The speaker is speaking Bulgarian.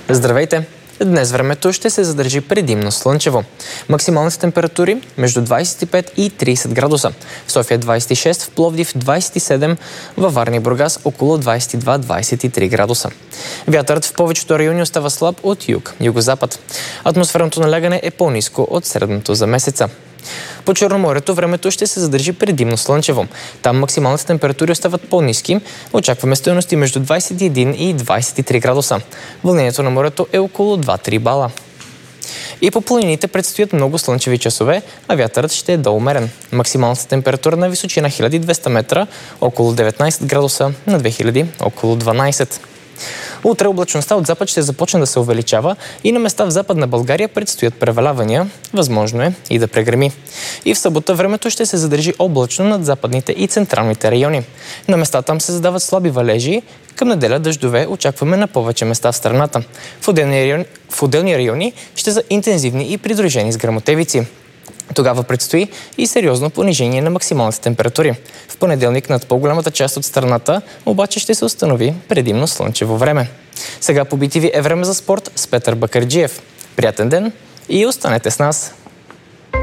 Здравейте! Днес времето ще се задържи предимно слънчево. Максималните температури между 25 и 30 градуса. В София 26, в Пловдив 27, във Варна и Бургас около 22-23 градуса. Вятърът в повечето райони остава слаб от юг-югозапад. Атмосферното налягане е по-ниско от средното за месеца. По Черноморието времето ще се задържи предимно слънчево. Там максималните температури остават по-ниски. Очакваме стойности между 21 и 23 градуса. Вълнението на морето е около 2-3 бала. И по планините предстоят много слънчеви часове, а вятърът ще е доумерен. Максималната температура на височина 1200 метра около 19 градуса, на 2000 около 12. Утре облачността от запад ще започне да се увеличава и на места в Западна България предстоят превалявания, възможно е и да прегреми. И в събота времето ще се задържи облачно над западните и централните райони. На места там се задават слаби валежи, към неделя дъждове очакваме на повече места в страната. В отделни райони ще са интензивни и придружени с гръмотевици. Тогава предстои и сериозно понижение на максималните температури. В понеделник над по-голямата част от страната обаче ще се установи предимно слънчево време. Сега по BTV е време за спорт с Петър Бакърджиев. Приятен ден и останете с нас!